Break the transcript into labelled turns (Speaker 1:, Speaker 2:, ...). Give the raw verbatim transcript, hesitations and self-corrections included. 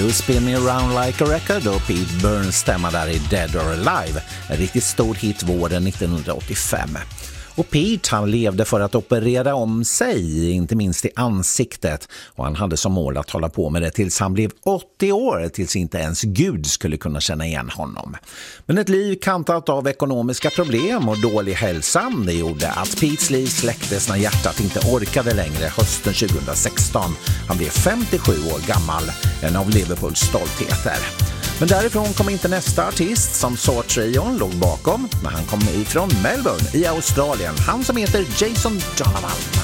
Speaker 1: You Spin Me Around Like a Record och Pete Burns stämma där i Dead or Alive, en riktigt stor hit våren nittonhundraåttiofem. Och Pete, han levde för att operera om sig, inte minst i ansiktet, och han hade som mål att hålla på med det tills han blev åttio år, tills inte ens Gud skulle kunna känna igen honom. Men ett liv kantat av ekonomiska problem och dålig hälsa, det gjorde att Petes liv släcktes när hjärtat inte orkade längre hösten tjugohundrasexton. Han blev femtiosju år gammal, en av Liverpools stoltheter. Men därifrån kom inte nästa artist som Saw-trion låg bakom när han kom ifrån Melbourne i Australien. Han som heter Jason Donovan.